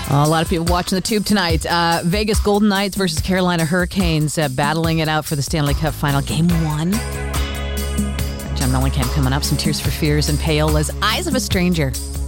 A lot of people watching the Tube tonight. Vegas Golden Knights versus Carolina Hurricanes battling it out for the Stanley Cup Final. Game 1. John Mellencamp coming up. Some Tears for Fears and Paola's Eyes of a Stranger.